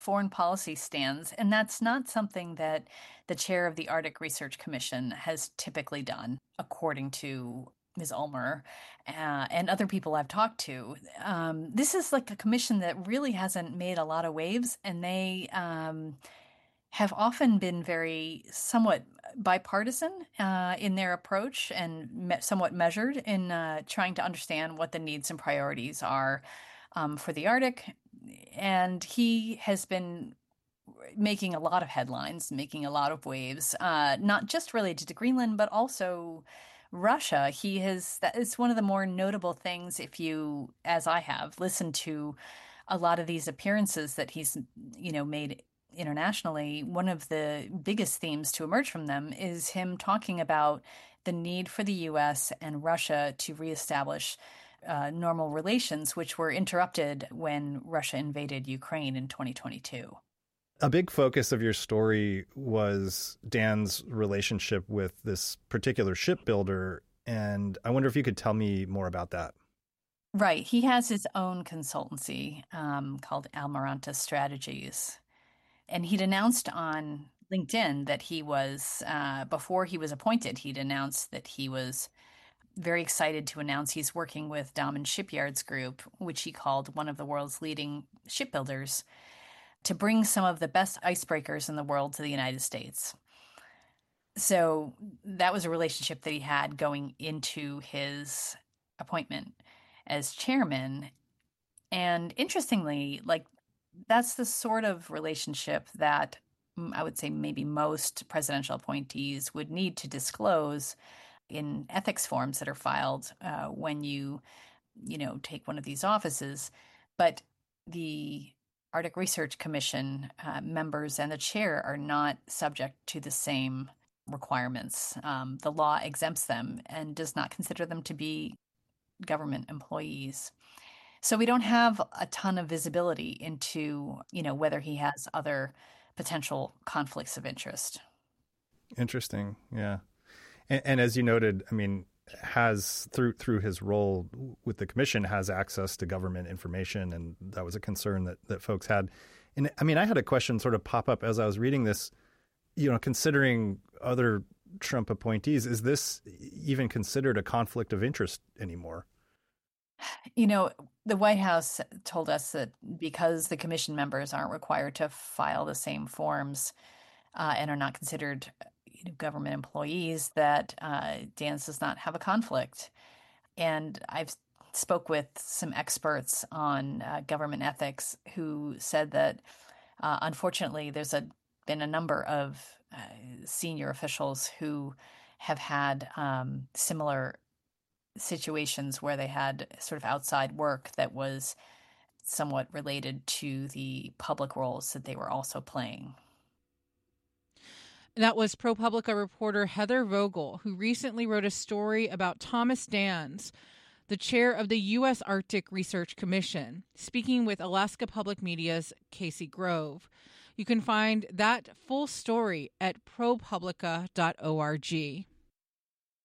foreign policy stands, and that's not something that the chair of the Arctic Research Commission has typically done, according to Ms. Ulmer and other people I've talked to. This is like a commission that really hasn't made a lot of waves, and they have often been very somewhat bipartisan in their approach and somewhat measured in trying to understand what the needs and priorities are for the Arctic. And he has been making a lot of headlines, making a lot of waves, not just related to Greenland, but also Russia. That is one of the more notable things if you, as I have, listened to a lot of these appearances that he's, made internationally. One of the biggest themes to emerge from them is him talking about the need for the US and Russia to reestablish normal relations, which were interrupted when Russia invaded Ukraine in 2022. A big focus of your story was Dan's relationship with this particular shipbuilder, and I wonder if you could tell me more about that. Right. He has his own consultancy called Almiranta Strategies. And he'd announced on LinkedIn that he was, before he was appointed, he'd announced that he was very excited to announce he's working with Damen Shipyards Group, which he called one of the world's leading shipbuilders, to bring some of the best icebreakers in the world to the United States. So that was a relationship that he had going into his appointment as chairman. And interestingly, like that's the sort of relationship that I would say maybe most presidential appointees would need to disclose in ethics forms that are filed when you take one of these offices. But the Arctic Research Commission members and the chair are not subject to the same requirements. The law exempts them and does not consider them to be government employees. So we don't have a ton of visibility into, whether he has other potential conflicts of interest. Interesting. Yeah. And as you noted, I mean, has through his role with the commission has access to government information, and that was a concern that folks had. And I mean, I had a question sort of pop up as I was reading this, considering other Trump appointees, is this even considered a conflict of interest anymore? The White House told us that because the commission members aren't required to file the same forms and are not considered government employees, that Dan's does not have a conflict. And I've spoke with some experts on government ethics who said that unfortunately there's been a number of senior officials who have had similar situations where they had sort of outside work that was somewhat related to the public roles that they were also playing. That was ProPublica reporter Heather Vogel, who recently wrote a story about Thomas Dans, the chair of the U.S. Arctic Research Commission, speaking with Alaska Public Media's Casey Grove. You can find that full story at ProPublica.org.